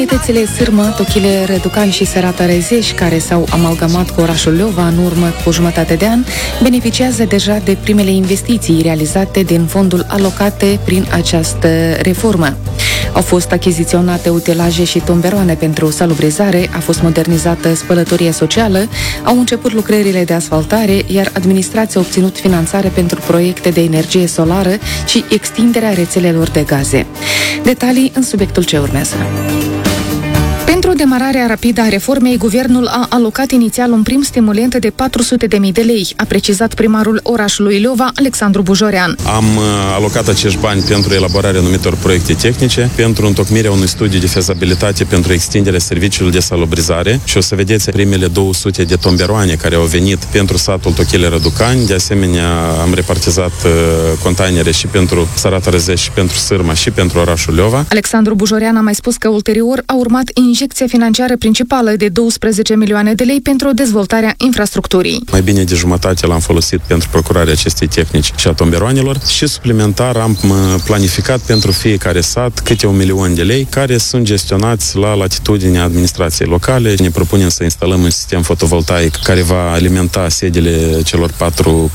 Localitățile Sârmă, Tochile, Răducani și Sărata Rezeș, care s-au amalgamat cu orașul Leova în urmă cu jumătate de an, beneficiază deja de primele investiții realizate din fondul alocate prin această reformă. Au fost achiziționate utilaje și tomberoane pentru salubrizare, a fost modernizată spălătoria socială, au început lucrările de asfaltare, iar administrația a obținut finanțare pentru proiecte de energie solară și extinderea rețelelor de gaze. Detalii în subiectul ce urmează. Pentru demararea rapidă a reformei, guvernul a alocat inițial un prim stimulent de 400.000 de lei, a precizat primarul orașului Leova, Alexandru Bujorean. Am alocat acești bani pentru elaborarea anumitor proiecte tehnice, pentru întocmirea unui studiu de fezabilitate pentru extinderea serviciului de salubrizare și o să vedeți primele 200 de tomberoane care au venit pentru satul Tochile Răducani. De asemenea, am repartizat containere și pentru Sărata Rezeș, și pentru Sârma, și pentru orașul Leova. Alexandru Bujorean a mai spus că ulterior a urmat injecția financiară principală de 12 milioane de lei pentru dezvoltarea infrastructurii. Mai bine de jumătate l-am folosit pentru procurarea acestei tehnici și a tomberoanelor și suplimentar am planificat pentru fiecare sat câte 1 milion de lei care sunt gestionați la latitudinea administrației locale. Ne propunem să instalăm un sistem fotovoltaic care va alimenta sediile celor 4